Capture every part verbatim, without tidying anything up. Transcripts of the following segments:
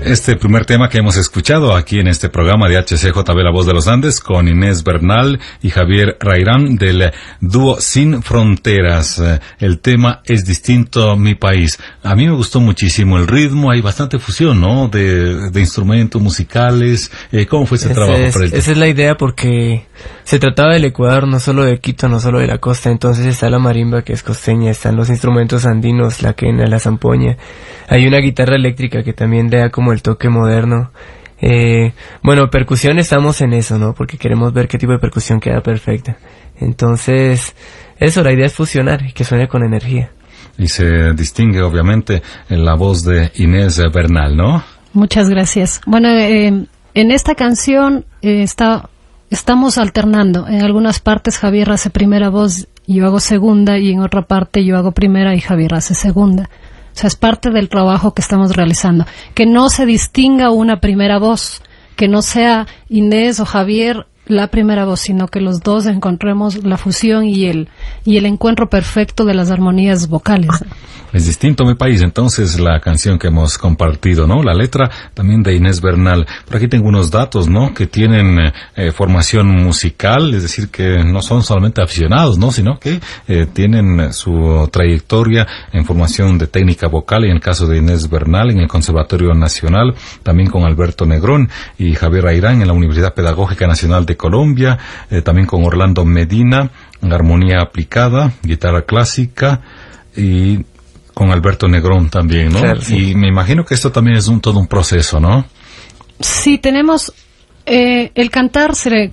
Este primer tema que hemos escuchado aquí en este programa de H C J B La Voz de los Andes con Inés Bernal y Javier Rairán del dúo Sin Fronteras. El tema es distinto mi país. A mí me gustó muchísimo el ritmo, hay bastante fusión, ¿no? De, de instrumentos musicales. Eh, ¿Cómo fue ese, ese trabajo es, para el tema? Esa es la idea porque se trataba del Ecuador, no solo de Quito, no solo de la costa. Entonces está la marimba, que es costeña, están los instrumentos andinos, la quena, la zampoña. Hay una guitarra eléctrica que también le da como el toque moderno. Eh, bueno, percusión estamos en eso, ¿no? Porque queremos ver qué tipo de percusión queda perfecta. Entonces, eso, la idea es fusionar y que suene con energía. Y se distingue, obviamente, en la voz de Inés Bernal, ¿no? Muchas gracias. Bueno, eh, en esta canción eh, está, estamos alternando. En algunas partes Javier hace primera voz, yo hago segunda, y en otra parte yo hago primera y Javier hace segunda. O sea, es parte del trabajo que estamos realizando. Que no se distinga una primera voz, que no sea Inés o Javier la primera voz, sino que los dos encontremos la fusión y el y el encuentro perfecto de las armonías vocales. Es distinto mi país, entonces, la canción que hemos compartido, ¿no? La letra también de Inés Bernal. Por aquí tengo unos datos, ¿no? Que tienen eh, formación musical, es decir, que no son solamente aficionados, ¿no? Sino que eh, tienen su trayectoria en formación de técnica vocal, y en el caso de Inés Bernal en el Conservatorio Nacional, también con Alberto Negrón y Javier Rairán en la Universidad Pedagógica Nacional de Colombia, eh, también con Orlando Medina en armonía aplicada, guitarra clásica, y con Alberto Negrón también, ¿no? Claro, sí. Y me imagino que esto también es un todo un proceso, ¿no? Sí, tenemos eh, el cantar, se,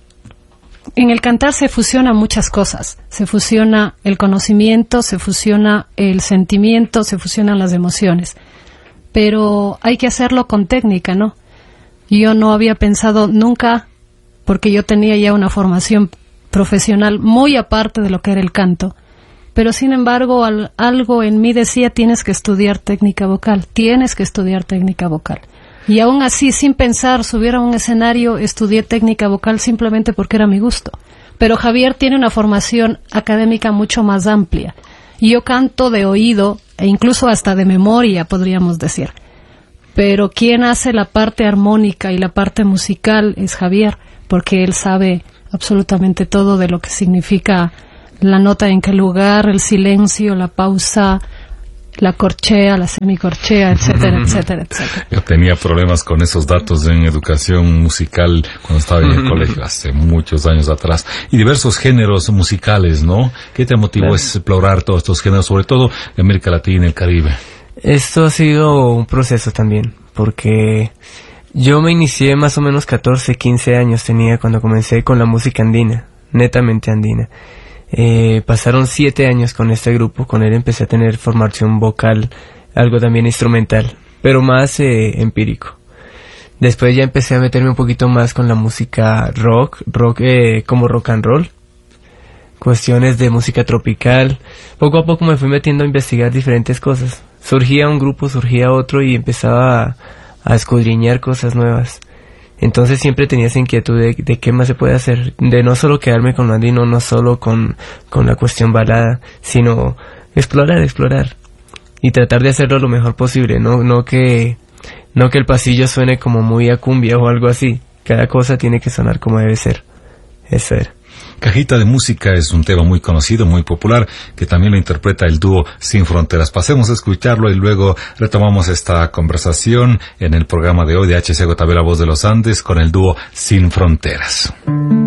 en el cantar se fusiona muchas cosas. Se fusiona el conocimiento, se fusiona el sentimiento, se fusionan las emociones. Pero hay que hacerlo con técnica, ¿no? Yo no había pensado nunca, porque yo tenía ya una formación profesional muy aparte de lo que era el canto. Pero sin embargo, al, algo en mí decía, tienes que estudiar técnica vocal, tienes que estudiar técnica vocal. Y aún así, sin pensar, subir a un escenario, estudié técnica vocal simplemente porque era mi gusto. Pero Javier tiene una formación académica mucho más amplia. Y yo canto de oído, e incluso hasta de memoria, podríamos decir. Pero quien hace la parte armónica y la parte musical es Javier, porque él sabe absolutamente todo de lo que significa la nota en qué lugar, el silencio, la pausa, la corchea, la semicorchea, etcétera, etcétera, etcétera. Yo tenía problemas con esos datos en educación musical cuando estaba en el colegio hace muchos años atrás. Y diversos géneros musicales, ¿no? ¿Qué te motivó a explorar todos estos géneros, sobre todo en América Latina y el Caribe? Esto ha sido un proceso también, porque yo me inicié más o menos catorce, quince años tenía cuando comencé con la música andina, netamente andina. Eh, pasaron siete años con este grupo, con él empecé a tener formación vocal, algo también instrumental, pero más eh, empírico. Después ya empecé a meterme un poquito más con la música rock, rock eh, como rock and roll, cuestiones de música tropical. Poco a poco me fui metiendo a investigar diferentes cosas. Surgía un grupo, surgía otro y empezaba a, a escudriñar cosas nuevas. Entonces siempre tenía esa inquietud de, de qué más se puede hacer, de no solo quedarme con lo andino, no solo con, con la cuestión balada, sino explorar, explorar y tratar de hacerlo lo mejor posible, no, no que, no que el pasillo suene como muy a cumbia o algo así. Cada cosa tiene que sonar como debe ser. Eso era. Cajita de Música es un tema muy conocido, muy popular, que también lo interpreta el dúo Sin Fronteras. Pasemos a escucharlo y luego retomamos esta conversación en el programa de hoy de H C J B La Voz de los Andes con el dúo Sin Fronteras.